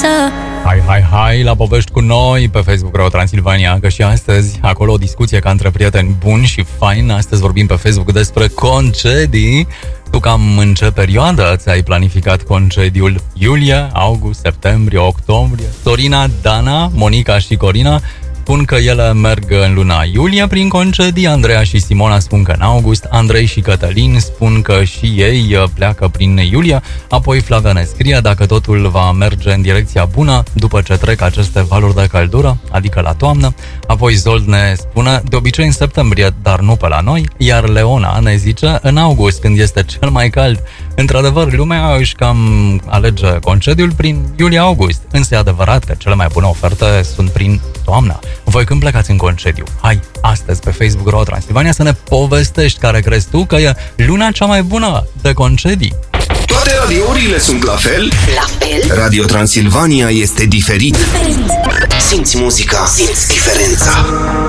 diferență. Hai la povești cu noi pe Facebook Radio Transilvania, că și astăzi acolo o discuție ca între prieteni buni și fain. Astăzi vorbim pe Facebook despre concedii. Tu cam în ce perioadă ți-ai planificat concediul? Iulie, august, septembrie, octombrie? Sorina, Dana, Monica și Corina spun că ele merg în luna iulie prin concedii, Andreea și Simona spun că în august, Andrei și Cătălin spun că și ei pleacă prin iulie, apoi Flavia ne scrie dacă totul va merge în direcția bună după ce trec aceste valuri de căldură, adică la toamnă, apoi Zold ne spune de obicei în septembrie, dar nu pe la noi, iar Leona ne zice în august, când este cel mai cald. Într-adevăr, lumea își cam alege concediul prin iulie-august, însă e adevărat că cele mai bune oferte sunt prin toamnă. Voi când plecați în concediu? Hai, astăzi pe Facebook Radio Transilvania să ne povestești care crezi tu că e luna cea mai bună de concedii. Toate radiourile sunt la fel? La fel? Radio Transilvania este diferit. Simți muzica, simți diferența.